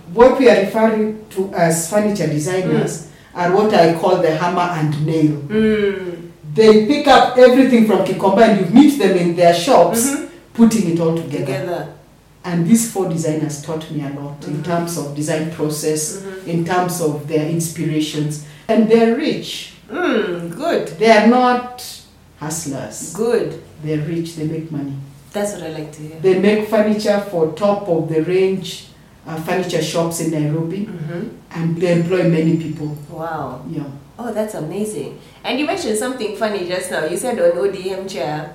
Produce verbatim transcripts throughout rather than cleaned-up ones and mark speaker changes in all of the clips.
Speaker 1: what we are referring to as furniture designers mm. are what I call the hammer and nail.
Speaker 2: Mm.
Speaker 1: They pick up everything from Kikomba and you meet them in their shops, mm-hmm. putting it all together.
Speaker 2: together.
Speaker 1: And these four designers taught me a lot mm-hmm. in terms of design process, mm-hmm. in terms of their inspirations. And they're rich.
Speaker 2: Mm, good.
Speaker 1: They are not hustlers.
Speaker 2: Good.
Speaker 1: They're rich, they make money.
Speaker 2: That's what I like to hear.
Speaker 1: They make furniture for top of the range uh, furniture shops in Nairobi, mm-hmm. and they employ many people.
Speaker 2: Wow.
Speaker 1: Yeah.
Speaker 2: Oh, that's amazing. And you mentioned something funny just now. You said on O D M chair.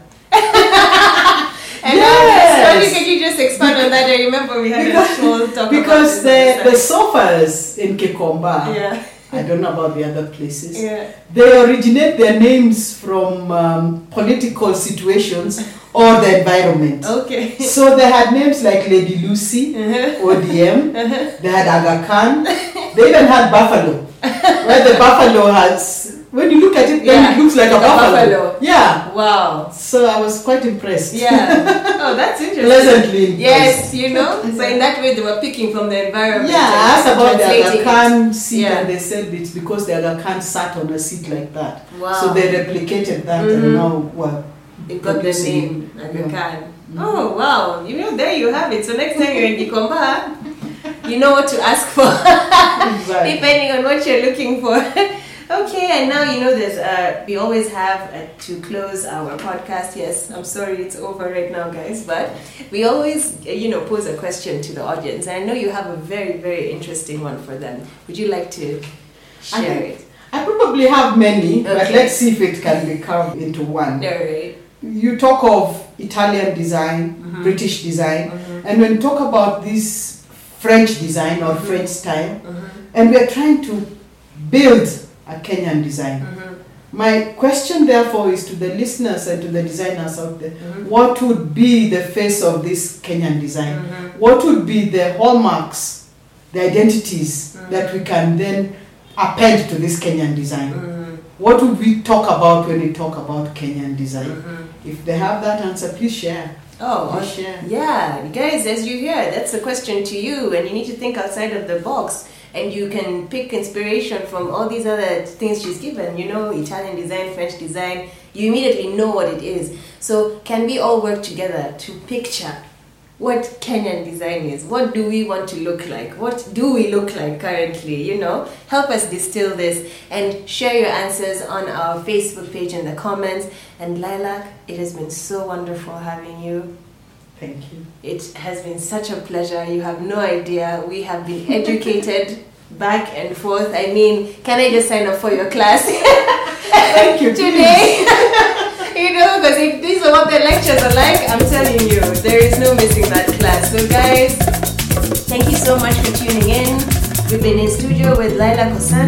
Speaker 2: And
Speaker 1: yes.
Speaker 2: Now, can you just expand on that? I remember we had
Speaker 1: because,
Speaker 2: a small talk
Speaker 1: because
Speaker 2: about this.
Speaker 1: the, the sofas in Kikomba,
Speaker 2: yeah.
Speaker 1: I don't know about the other places,
Speaker 2: yeah.
Speaker 1: they originate their names from um, political situations or the environment.
Speaker 2: Okay.
Speaker 1: So they had names like Lady Lucy, uh-huh. O D M, uh-huh. they had Aga Khan, they even had Buffalo, where the buffalo has, when you look at it, then
Speaker 2: yeah.
Speaker 1: it looks like a, a buffalo.
Speaker 2: buffalo.
Speaker 1: Yeah.
Speaker 2: Wow.
Speaker 1: So I was quite impressed.
Speaker 2: Yeah. Oh, that's interesting.
Speaker 1: Pleasantly impressed.
Speaker 2: Yes, you know. So in that way, they were picking from the environment.
Speaker 1: Yeah, I asked about the Aga Khan
Speaker 2: it.
Speaker 1: seat,
Speaker 2: yeah.
Speaker 1: and they said it's because the Aga Khan sat on a seat like that.
Speaker 2: Wow.
Speaker 1: So they replicated that, mm-hmm. and now well,
Speaker 2: it got the name Aga Khan. Yeah. Oh wow! You know, there you have it. So next time you're in Kikomba, you know what to ask for,
Speaker 1: exactly.
Speaker 2: depending on what you're looking for. Okay, and now you know there's uh we always have uh, to close our podcast. Yes, I'm sorry it's over right now, guys, but we always uh, you know pose a question to the audience, and I know you have a very very interesting one for them. Would you like to share
Speaker 1: I,
Speaker 2: it?
Speaker 1: I probably have many, okay. but let's see if it can be carved into one.
Speaker 2: All right.
Speaker 1: You talk of Italian design, mm-hmm. British design, mm-hmm. and when you talk about this French design or mm-hmm. French style, mm-hmm. and we are trying to build a Kenyan design. Mm-hmm. My question therefore is to the listeners and to the designers out there, mm-hmm. what would be the face of this Kenyan design? Mm-hmm. What would be the hallmarks, the identities mm-hmm. that we can then append to this Kenyan design? Mm-hmm. What would we talk about when we talk about Kenyan design? Mm-hmm. If they have that answer, please share.
Speaker 2: Oh,
Speaker 1: please share.
Speaker 2: Yeah, guys, as you hear, that's a question to you, and you need to think outside of the box. And you can pick inspiration from all these other things she's given, you know, Italian design, French design. You immediately know what it is. So can we all work together to picture what Kenyan design is? What do we want to look like? What do we look like currently, you know? Help us distill this and share your answers on our Facebook page in the comments. And Lilac, it has been so wonderful having you.
Speaker 1: Thank you.
Speaker 2: It has been such a pleasure. You have no idea. We have been educated back and forth. I mean, can I just sign up for your class?
Speaker 1: Thank you.
Speaker 2: Today. You know, because if these are what the lectures are like, I'm telling you, there is no missing that class. So guys, thank you so much for tuning in. We've been in studio with Lilac Osano.